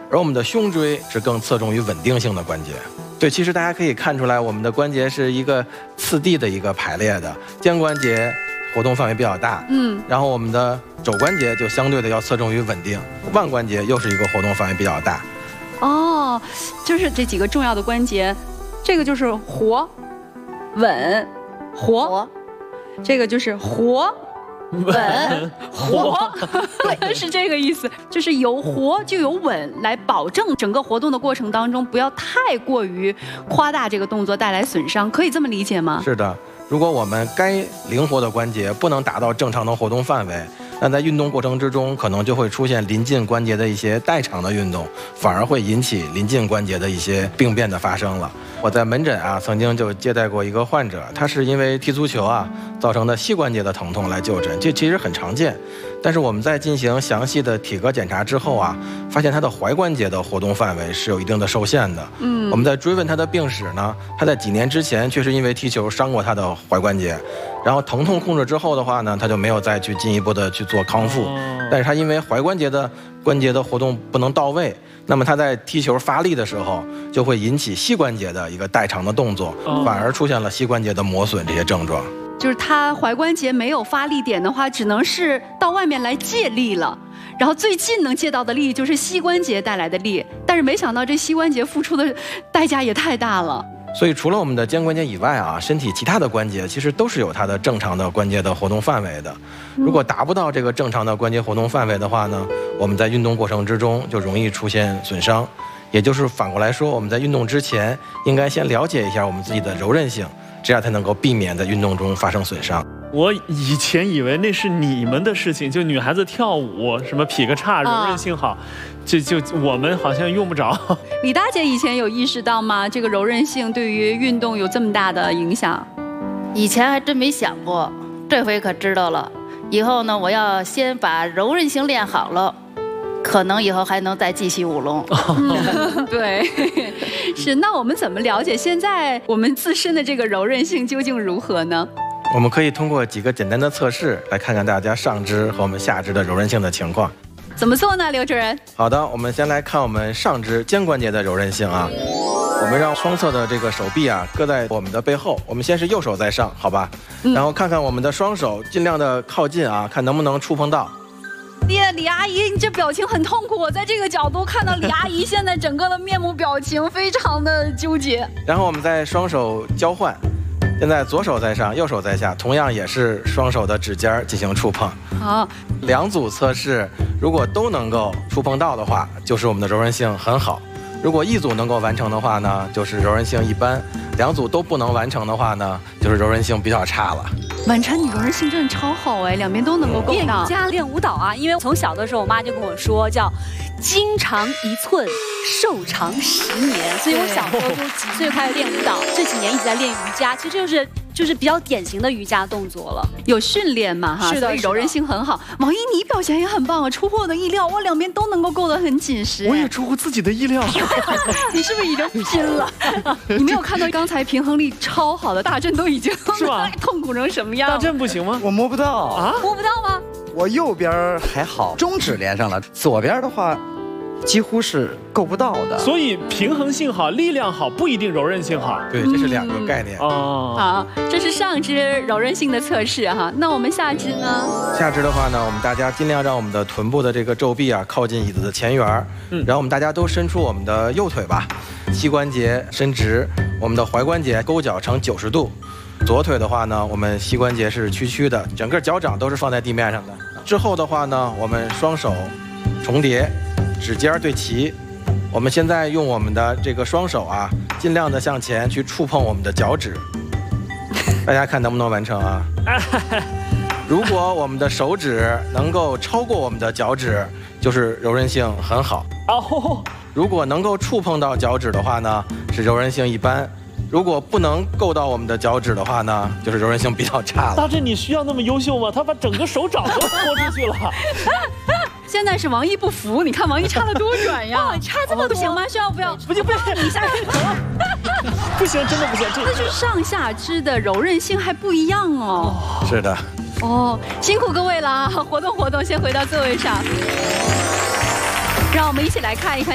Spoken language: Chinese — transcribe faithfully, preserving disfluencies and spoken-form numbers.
而我们的胸椎是更侧重于稳定性的关节。对，其实大家可以看出来，我们的关节是一个次第的一个排列的，肩关节活动范围比较大，嗯，然后我们的肘关节就相对的要侧重于稳定，腕关节又是一个活动范围比较大。 哦，就是这几个重要的关节，这个就是活、稳、活，这个就是活。稳活，对，是这个意思，就是有活就有稳，来保证整个活动的过程当中不要太过于夸大这个动作带来损伤，可以这么理解吗？ 是的，如果我们该灵活的关节不能达到正常的活动范围，那在运动过程之中可能就会出现临近关节的一些代偿的运动，反而会引起临近关节的一些病变的发生了。我在门诊啊，曾经就接待过一个患者，他是因为踢足球啊造成的膝关节的疼痛来就诊，这其实很常见。但是我们在进行详细的体格检查之后啊，发现他的踝关节的活动范围是有一定的受限的。嗯，我们在追问他的病史呢，他在几年之前确实因为踢球伤过他的踝关节，然后疼痛控制之后的话呢，他就没有再去进一步的去做康复。但是他因为踝关节的关节的活动不能到位，那么他在踢球发力的时候，就会引起膝关节的一个代偿的动作，反而出现了膝关节的磨损这些症状。 就是他踝关节没有发力点的话，只能是到外面来借力了，然后最近能借到的力就是膝关节带来的力，但是没想到这膝关节付出的代价也太大了。 所以除了我们的肩关节以外啊，身体其他的关节其实都是有它的正常的关节的活动范围的。如果达不到这个正常的关节活动范围的话呢，我们在运动过程之中就容易出现损伤。也就是反过来说，我们在运动之前应该先了解一下我们自己的柔韧性，这样才能够避免在运动中发生损伤。 我以前以为那是你们的事情，就女孩子跳舞什么劈个叉，柔韧性好，就就我们好像用不着。 李大姐以前有意识到吗？这个柔韧性对于运动有这么大的影响？ 以前还真没想过，这回可知道了。以后呢，我要先把柔韧性练好了，可能以后还能再继续舞龙。 嗯、对，是。那我们怎么了解现在我们自身的这个柔韧性究竟如何呢？ 我们可以通过几个简单的测试来看看大家上肢和我们下肢的柔韧性的情况。 怎么做呢，刘主任？ 好的，我们先来看我们上肢肩关节的柔韧性啊。我们让双侧的这个手臂啊搁在我们的背后，我们先是右手在上，好吧？然后看看我们的双手，尽量的靠近啊，看能不能触碰到。 李李阿姨，你这表情很痛苦。我在这个角度看到李阿姨现在整个的面部表情非常的纠结。 然后我们再双手交换，现在左手在上，右手在下，同样也是双手的指尖进行触碰。 好， 两组测试，如果都能够触碰到的话，就是我们的柔韧性很好。如果一组能够完成的话呢，就是柔韧性一般；两组都不能完成的话呢，就是柔韧性比较差了。 婉婵，你柔韧性真的超好哎，两边都能够够到。 练瑜伽、练舞蹈啊，因为从小的时候，我妈就跟我说，叫筋长一寸，寿长十年。所以我小时候就几岁开始练舞蹈，这几年一直在练瑜伽，其实就是就是比较典型的瑜伽动作了。 有训练嘛哈， 是的， 所以柔韧性很好。王一，你表现也很棒啊，出乎我的意料，我两边都能够够得很紧实。 我也出乎自己的意料。 你是不是已经拼了？你没有看到刚才平衡力超好的大振都已经是吧？ 痛苦成什么样？ 大振不行吗？ 我摸不到啊， 摸不到吗？ 我右边还好，中指连上了，左边的话几乎是够不到的。 所以平衡性好、力量好不一定柔韧性好。 对，这是两个概念。 哦， 好，这是上肢柔韧性的测试哈。那我们下肢呢？ 下肢的话呢，我们大家尽量让我们的臀部的这个肘臂啊靠近椅子的前缘，嗯，然后我们大家都伸出我们的右腿吧，膝关节伸直，我们的踝关节勾脚成九十度。左腿的话呢，我们膝关节是屈曲的，整个脚掌都是放在地面上的。之后的话呢，我们双手重叠，指尖对齐。我们现在用我们的这个双手啊，尽量的向前去触碰我们的脚趾。大家看能不能完成啊？如果我们的手指能够超过我们的脚趾，就是柔韧性很好。 哦， 如果能够触碰到脚趾的话呢，是柔韧性一般。如果不能够到我们的脚趾的话呢，就是柔韧性比较差了。 大振，你需要那么优秀吗？他把整个手掌都拖出去了。 现在是王一不服，你看王一差了多远呀？ 哦，差这么多，不行吗？需要不要？ 不行不行， 你下去。 不行，真的不行。 那就是上下肢的柔韧性还不一样哦。 是的。 哦，辛苦各位了啊！活动活动，先回到座位上，让我们一起来看一看。